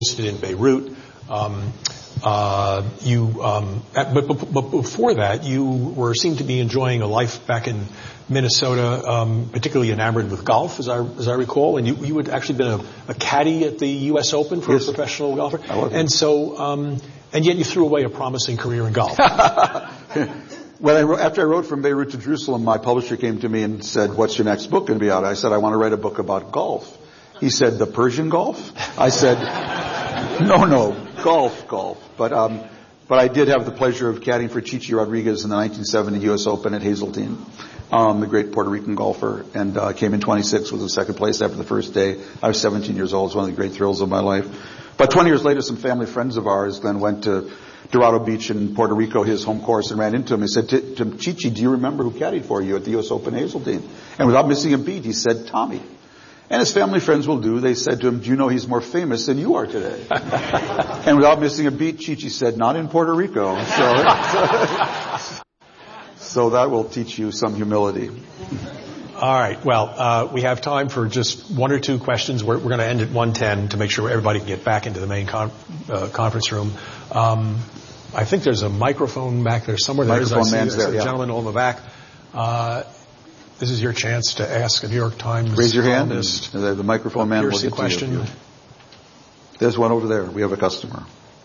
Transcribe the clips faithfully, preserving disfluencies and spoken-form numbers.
in Beirut. Um, uh, you, um, but, but, but before that, you were seemed to be enjoying a life back in Minnesota, um, particularly enamored with golf, as I as I recall. And you you had actually been a, a caddy at the U S Open for yes. a professional golfer. I was. And so, um, and yet you threw away a promising career in golf. When I wrote, after I wrote From Beirut to Jerusalem, my publisher came to me and said, "What's your next book going to be out?" I said, "I want to write a book about golf." He said, "The Persian Gulf?" I said, "No, no, golf, golf." But um, but I did have the pleasure of caddying for Chichi Rodriguez in the nineteen seventy U S Open at Hazeltine, um, the great Puerto Rican golfer, and uh, came in twenty-sixth, was in second place after the first day. I was seventeen years old. It was one of the great thrills of my life. But twenty years later, some family friends of ours then went to Dorado Beach in Puerto Rico, his home course, and ran into him. He said, to, to Chichi, "Do you remember who caddied for you at the U S Open Hazeltine?" And without missing a beat, he said, "Tommy." And his family friends will do. They said to him, "Do you know he's more famous than you are today?" And without missing a beat, Chichi said, "Not in Puerto Rico." So, so that will teach you some humility. All right. Well, uh, we have time for just one or two questions. We're, we're going to end at one ten to make sure everybody can get back into the main con- uh, conference room. Um, I think there's a microphone back there somewhere. There microphone is. I man's see there, a yeah. gentleman on the back. Uh, This is your chance to ask a New York Times Raise your hand. columnist The, the microphone man will get question. to you. There's one over there. We have a customer.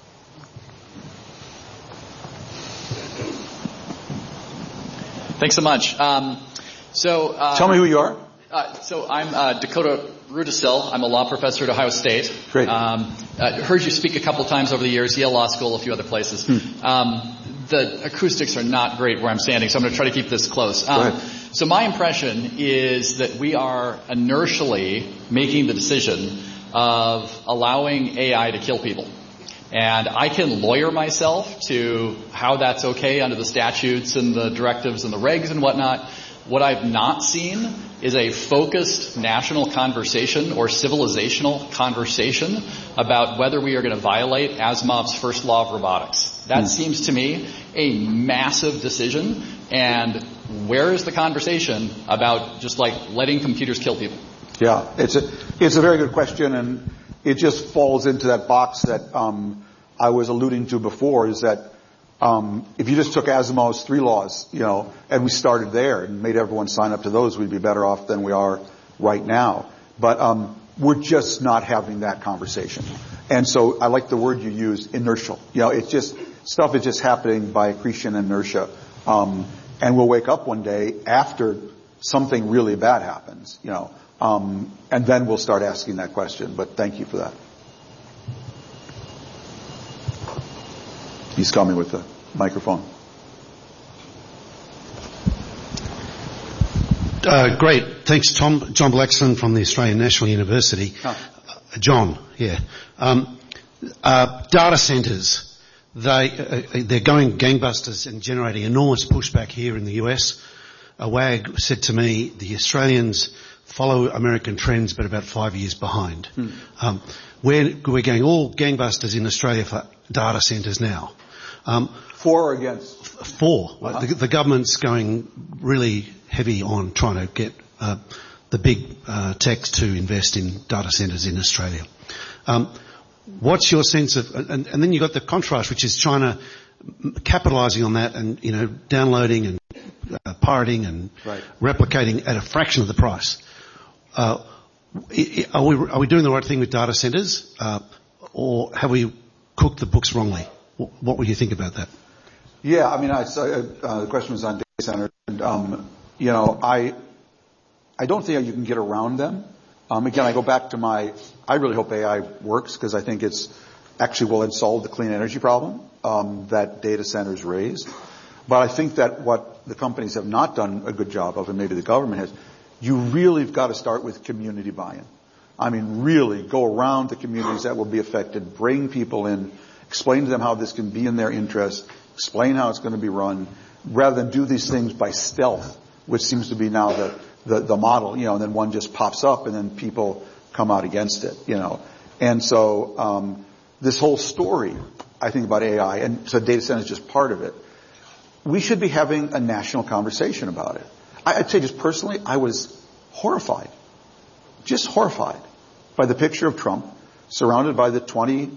Thanks so much. Um, so uh, Tell me who you are. Uh, so I'm uh, Dakota Rudisill. I'm a law professor at Ohio State. Great. Um, I heard you speak a couple times over the years, Yale Law School, a few other places. Hmm. Um, the acoustics are not great where I'm standing, so I'm going to try to keep this close. Um, Go ahead. So my impression is that we are inertially making the decision of allowing A I to kill people. And I can lawyer myself to how that's okay under the statutes and the directives and the regs and whatnot. What I've not seen is a focused national conversation or civilizational conversation about whether we are going to violate Asimov's first law of robotics. That hmm. seems to me a massive decision. And where is the conversation about just like letting computers kill people? Yeah, it's a it's a very good question, and it just falls into that box that um, I was alluding to before. Is that um, if you just took Asimov's three laws, you know, and we started there and made everyone sign up to those, we'd be better off than we are right now. But um, we're just not having that conversation, and so I like the word you used, inertial. You know, it's just stuff is just happening by accretion and inertia. Um, and we'll wake up one day after something really bad happens, you know, um, and then we'll start asking that question. But thank you for that. He's coming with the microphone. Uh, great. Thanks, Tom. John Blackson from the Australian National University. Huh. Uh, John, yeah. Um, uh, data centres. They, uh, they're going gangbusters and generating enormous pushback here in the U S. A wag said to me, the Australians follow American trends but about five years behind. Hmm. Um, we're, we're going all gangbusters in Australia for data centres now. Um, for or against? F- for. Uh-huh. The, the government's going really heavy on trying to get uh, the big uh, techs to invest in data centres in Australia. Um, What's your sense of, and, and then you've got the contrast, which is China capitalising on that and, you know, downloading and uh, pirating and right. replicating at a fraction of the price. Uh, are we are we doing the right thing with data centres, uh, or have we cooked the books wrongly? What would you think about that? Yeah, I mean, I, uh, the question was on data centres, and um, you know, I I don't think you can get around them. Um, again, I go back to my, I really hope A I works because I think it's actually will solve the clean energy problem um, that data centers raise. But I think that what the companies have not done a good job of, and maybe the government has, you really have got to start with community buy-in. I mean, really go around the communities that will be affected, bring people in, explain to them how this can be in their interest, explain how it's going to be run, rather than do these things by stealth, which seems to be now the The, the model, you know, and then one just pops up and then people come out against it, you know. And so, um, this whole story, I think, about A I, and so data center is just part of it. We should be having a national conversation about it. I, I'd say just personally, I was horrified, just horrified by the picture of Trump surrounded by the twenty